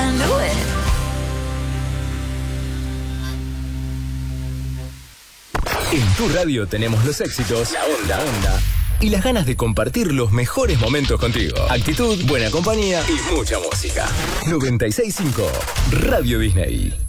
can do it. En tu radio tenemos los éxitos, la onda y las ganas de compartir los mejores momentos contigo. Actitud, buena compañía y mucha música. 96.5 Radio Disney.